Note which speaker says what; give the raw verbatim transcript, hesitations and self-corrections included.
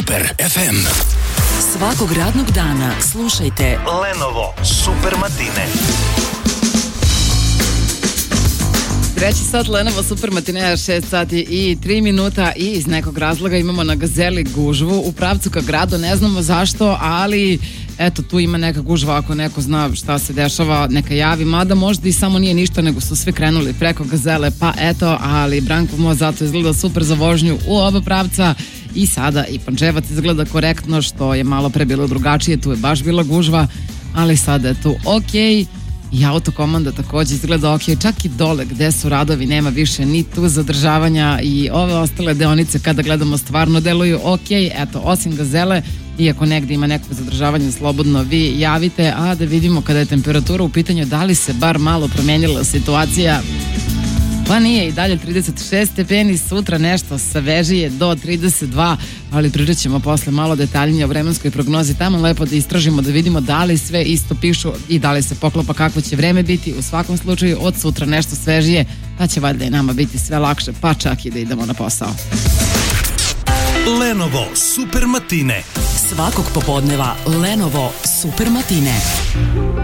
Speaker 1: Super ef em.
Speaker 2: Svakog radnog dana slušajte
Speaker 3: Lenovo Super matine.
Speaker 4: Treći sat Lenovo Super matineja, šest sati i tri minuta i iz nekog razloga imamo na Gazeli gužvu u pravcu ka gradu, ne znamo zašto, ali eto tu ima neka gužva, ako neko zna šta se dešava neka javi, mada možda i samo nije ništa nego su svi krenuli preko Gazele, pa eto, ali Branko Most zato izgleda super za vožnju u oba pravca i sada i Pančevac izgleda korektno, što je malo pre bilo drugačije, tu je baš bila gužva, ali sada je tu okej. I autokomanda takođe izgleda ok, čak i dole gde su radovi nema više ni tu zadržavanja i ove ostale deonice kada gledamo stvarno deluju ok, eto osim Gazele, iako negde ima neko zadržavanje slobodno vi javite, a da vidimo kada je temperatura u pitanju da li se bar malo promenila situacija. Pa nije, i dalje trideset šest stepeni, sutra nešto svežije do trideset dva, ali pričat ćemo posle malo detaljnije o vremenskoj prognozi, tamo lepo da istražimo, da vidimo da li sve isto pišu i da li se poklapa kakvo će vreme biti. U svakom slučaju od sutra nešto svežije, pa će valjda i nama biti sve lakše, pa čak i da idemo na posao.
Speaker 1: Lenovo Super matine.
Speaker 2: svakog popodneva Lenovo Super matine.